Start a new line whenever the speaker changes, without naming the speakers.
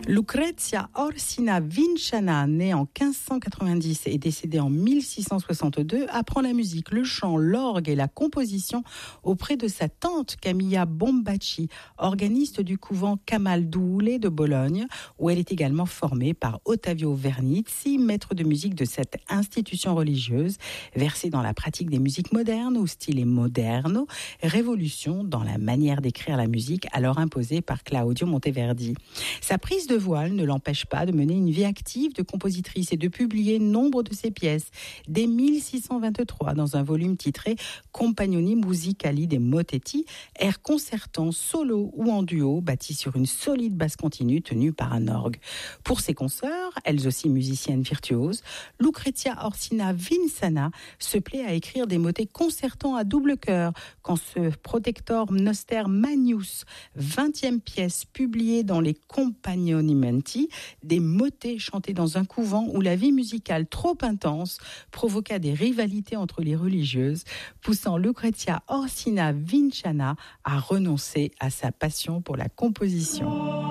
Lucrezia Orsina Vinciana, née en 1590 et décédée en 1662, apprend la musique, le chant, l'orgue et la composition auprès de sa tante Camilla Bombacci, organiste du couvent Camaldule de Bologne, où elle est également formée par Ottavio Vernizzi, maître de musique de cette institution religieuse, versée dans la pratique des musiques modernes ou style moderno, révolution dans la manière d'écrire la musique alors imposée par Claudio Monteverdi. Sa prise de voile ne l'empêche pas de mener une vie active de compositrice et de publier nombre de ses pièces. Dès 1623, dans un volume titré Compagnoni Musicali dei Motetti, airs concertants, solo ou en duo, bâtis sur une solide basse continue tenue par un orgue. Pour ses consoeurs, elles aussi musiciennes virtuoses, Lucrezia Orsina Vinciana se plaît à écrire des motets concertants à double chœur, quand ce Protector Noster Magnus, 20e pièce publiée dans les Compagnonimenti, des motets chantés dans un couvent où la vie musicale trop intense provoqua des rivalités entre les religieuses, poussant Lucrezia Orsina Vinciana à renoncer à sa passion pour la composition.